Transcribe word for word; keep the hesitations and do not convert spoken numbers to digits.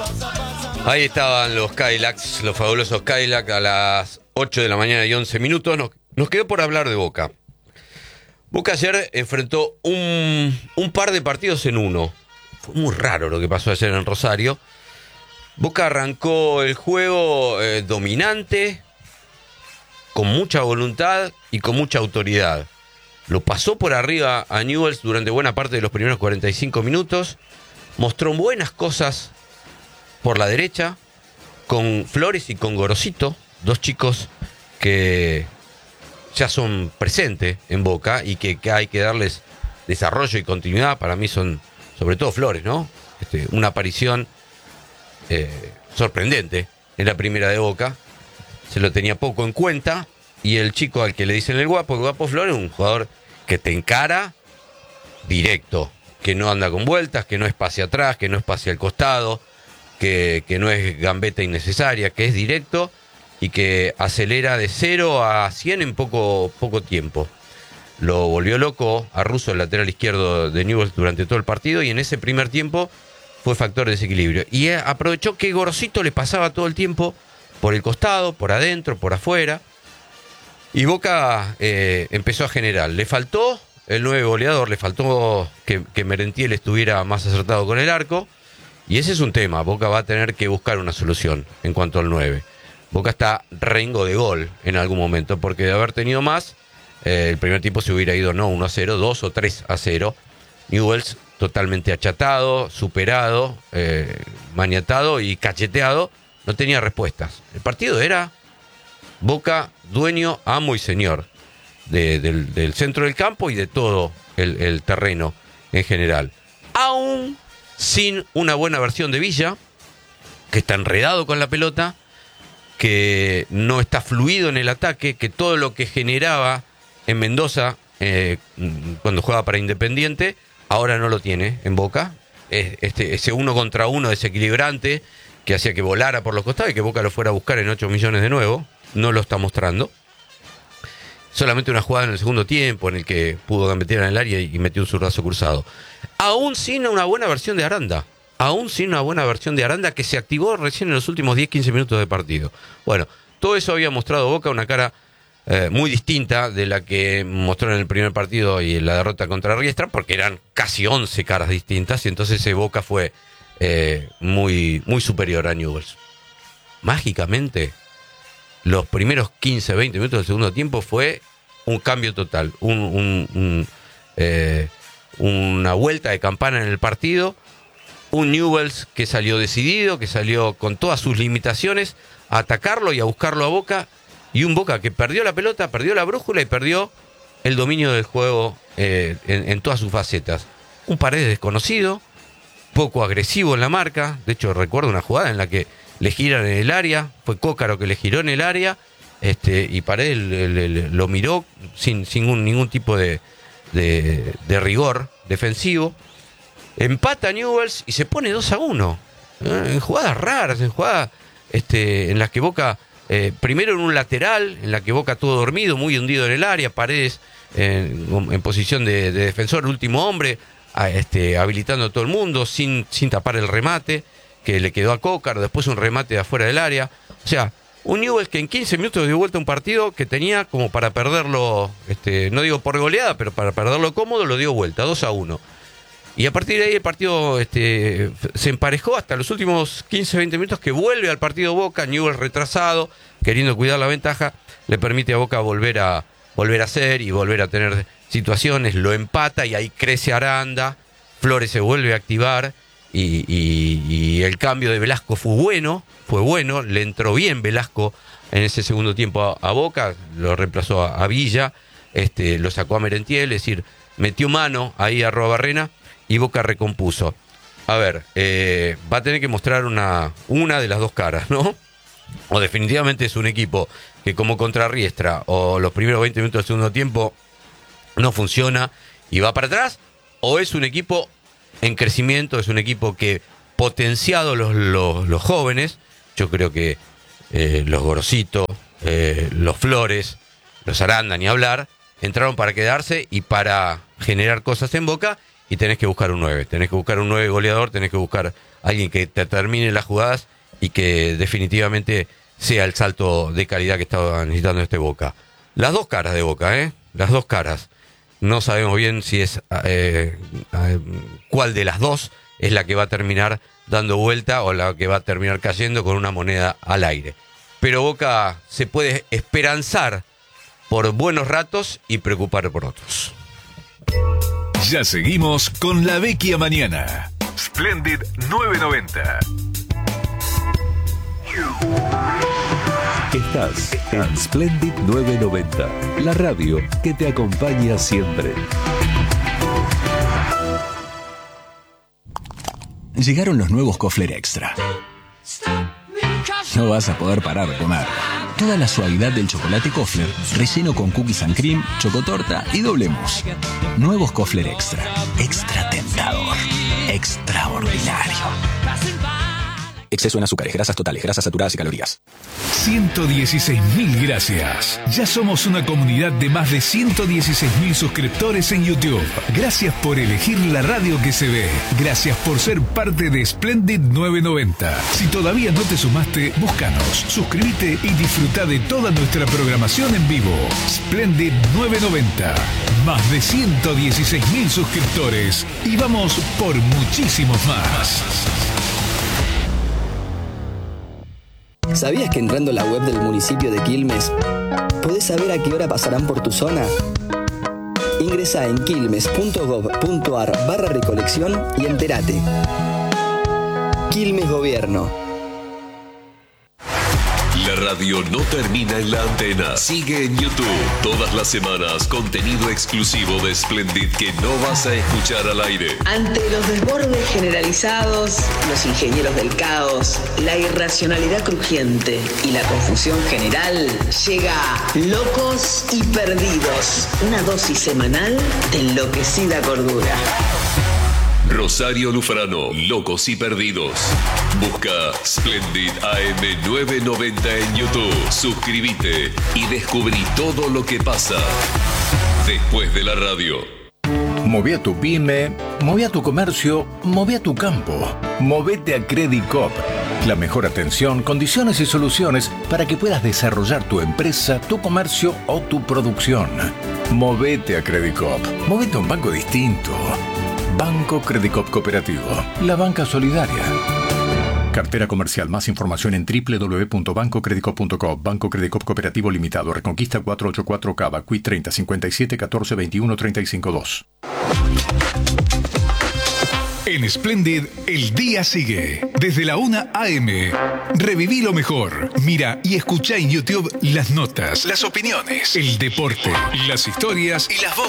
Ahí estaban los Cadillacs, los fabulosos Cadillacs a las ocho de la mañana y once minutos. Nos, nos quedó por hablar de Boca. Boca ayer enfrentó un, un par de partidos en uno. Fue muy raro lo que pasó ayer en Rosario. Boca arrancó el juego eh, dominante, con mucha voluntad y con mucha autoridad. Lo pasó por arriba a Newell's durante buena parte de los primeros cuarenta y cinco minutos. Mostró buenas cosas por la derecha, con Flores y con Gorosito, dos chicos que ya son presentes en Boca y que, que hay que darles desarrollo y continuidad. Para mí son, sobre todo Flores, ¿no? Este, una aparición eh, sorprendente en la primera de Boca. Se lo tenía poco en cuenta. Y el chico al que le dicen el guapo, el guapo Flores, un jugador que te encara directo, que no anda con vueltas, que no es pase atrás, que no es pase al costado, que, que no es gambeta innecesaria, que es directo y que acelera de cero a cien en poco, poco tiempo. Lo volvió loco a Russo, el lateral izquierdo de Newell's, durante todo el partido, y en ese primer tiempo fue factor de desequilibrio. Y aprovechó que Gorosito le pasaba todo el tiempo por el costado, por adentro, por afuera. Y Boca eh, empezó a generar. Le faltó el nueve goleador, le faltó que, que Merentiel estuviera más acertado con el arco. Y ese es un tema. Boca va a tener que buscar una solución en cuanto al nueve. Boca está rengo de gol en algún momento, porque de haber tenido más, eh, el primer tiempo se hubiera ido no uno a cero, dos o tres a cero. Newell's totalmente achatado, superado, eh, maniatado y cacheteado. No tenía respuestas. El partido era Boca, dueño, amo y señor de, del, del centro del campo y de todo el, el terreno en general. Aún sin una buena versión de Villa, que está enredado con la pelota, que no está fluido en el ataque, que todo lo que generaba en Mendoza eh, cuando jugaba para Independiente, ahora no lo tiene en Boca. Este, ese uno contra uno desequilibrante que hacía que volara por los costados y que Boca lo fuera a buscar en ocho millones de nuevo, no lo está mostrando. Solamente una jugada en el segundo tiempo en el que pudo gambetear en el área y metió un zurdazo cruzado. Aún sin una buena versión de Aranda. Aún sin una buena versión de Aranda que se activó recién en los últimos diez a quince minutos de partido. Bueno, todo eso había mostrado Boca una cara eh, muy distinta de la que mostró en el primer partido y en la derrota contra Riestra, porque eran casi once caras distintas y entonces ese Boca fue eh, muy, muy superior a Newell's. Mágicamente, los primeros quince a veinte minutos del segundo tiempo fue un cambio total, un, un, un, eh, una vuelta de campana en el partido, un Newell's que salió decidido, que salió con todas sus limitaciones a atacarlo y a buscarlo a Boca, y un Boca que perdió la pelota, perdió la brújula y perdió el dominio del juego eh, en, en todas sus facetas. Un Paredes desconocido, poco agresivo en la marca. De hecho, recuerdo una jugada en la que le giran en el área, fue Cócaro que le giró en el área, este, y Paredes le, le, le, lo miró sin, sin un, ningún tipo de, de, de rigor defensivo. Empata Newell's y se pone dos a uno. ¿eh? En jugadas raras, en jugadas este, en las que Boca, eh, primero en un lateral, en la que Boca todo dormido, muy hundido en el área, Paredes en, en posición de, de defensor, último hombre, a, este, habilitando a todo el mundo, sin, sin tapar el remate que le quedó a Cócaro, después un remate de afuera del área. O sea, un Newell's que en quince minutos dio vuelta un partido que tenía como para perderlo, este, no digo por goleada, pero para perderlo cómodo, lo dio vuelta, dos a uno. Y a partir de ahí el partido este, se emparejó hasta los últimos quince a veinte minutos, que vuelve al partido Boca. Newell's retrasado, queriendo cuidar la ventaja, le permite a Boca volver a, volver a hacer y volver a tener situaciones, lo empata y ahí crece Aranda, Flores se vuelve a activar. Y, y, y el cambio de Velasco fue bueno, fue bueno, le entró bien Velasco en ese segundo tiempo a, a Boca, lo reemplazó a, a Villa, este, lo sacó a Merentiel, es decir, metió mano ahí a Arruabarrena y Boca recompuso. A ver, eh, va a tener que mostrar una, una de las dos caras, ¿no? O definitivamente es un equipo que como contra Riestra o los primeros veinte minutos del segundo tiempo no funciona y va para atrás, o es un equipo en crecimiento, es un equipo que potenciado los, los, los jóvenes, yo creo que eh, los Gorosito, eh, los Flores, los Aranda, ni hablar, entraron para quedarse y para generar cosas en Boca y tenés que buscar un nueve. Tenés que buscar un nueve goleador, tenés que buscar alguien que te termine las jugadas y que definitivamente sea el salto de calidad que estaba necesitando este Boca. Las dos caras de Boca, ¿eh? Las dos caras. No sabemos bien si es eh, eh, cuál de las dos es la que va a terminar dando vuelta o la que va a terminar cayendo con una moneda al aire. Pero Boca se puede esperanzar por buenos ratos y preocupar por otros. Ya seguimos con La Vecchia Mañana. Splendid novecientos noventa. Estás en Splendid novecientos noventa, la radio que te acompaña siempre. Llegaron los nuevos Kofler Extra. No vas a poder parar de comer. Toda la suavidad del chocolate Kofler, relleno con cookies and cream, chocotorta y doble mousse. Nuevos Kofler Extra. Extra tentador. Extraordinario. Exceso en azúcares, grasas totales, grasas saturadas y calorías. ciento dieciséis mil gracias. Ya somos una comunidad de más de ciento dieciséis mil suscriptores en YouTube. Gracias por elegir la radio que se ve. Gracias por ser parte de Splendid novecientos noventa. Si todavía no te sumaste, búscanos, suscríbete y disfruta de toda nuestra programación en vivo. Splendid novecientos noventa. Más de ciento dieciséis mil suscriptores. Y vamos por muchísimos más. ¿Sabías que entrando a la web del municipio de Quilmes podés saber a qué hora pasarán por tu zona? Ingresá en quilmes punto gov punto ar barra recolección y entérate. Quilmes Gobierno. La radio no termina en la antena. Sigue en YouTube. Todas las semanas, contenido exclusivo de Splendid que no vas a escuchar al aire. Ante los desbordes generalizados, los ingenieros del caos, la irracionalidad crujiente y la confusión general, llega Locos y Perdidos, una dosis semanal de enloquecida cordura. Rosario Lufrano, Locos y Perdidos. Busca Splendid A M novecientos noventa en YouTube. Suscríbete y descubrí todo lo que pasa después de la radio. Moví a tu pyme, moví a tu comercio, moví a tu campo. Movete a Credit Coop. La mejor atención, condiciones y soluciones para que puedas desarrollar tu empresa, tu comercio o tu producción. Movete a Credit Coop. Movete a un banco distinto. Banco Credit Coop Cooperativo, la banca solidaria. Cartera comercial. Más información en doble u doble u doble u punto banco credit coop punto com. Banco Credit Coop Cooperativo Limitado. Reconquista cuatrocientos ochenta y cuatro Cava. Q I treinta, cincuenta y siete, catorce, veintiuno, treinta y cinco, dos. En Splendid, el día sigue. Desde la una a eme. Reviví lo mejor. Mira y escucha en YouTube las notas, las opiniones, el deporte, las historias y las voces.